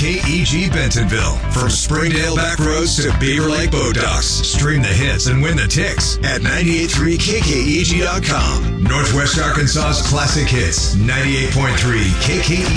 KKEG Bentonville. From Springdale back roads to Beaver Lake Boat Docks. Stream the hits and win the ticks at 983kkeg.com. Northwest Arkansas's classic hits, 98.3 KKEG.